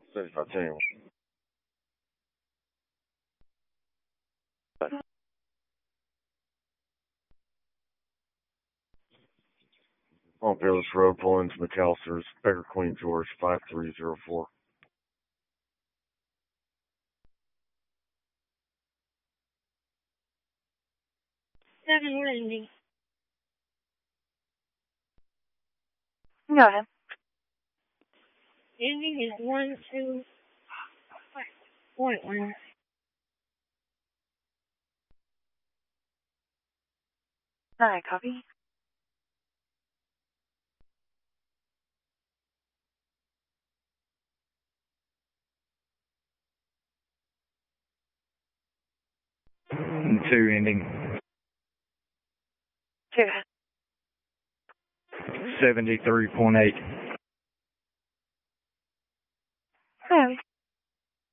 75 on Paris Road, pulling into McAllister's, Bear Queen George, 5304. Seven landing. Go ahead. Ending is 125.1. Alright, copy. Two ending. 2. 73.8. Copy.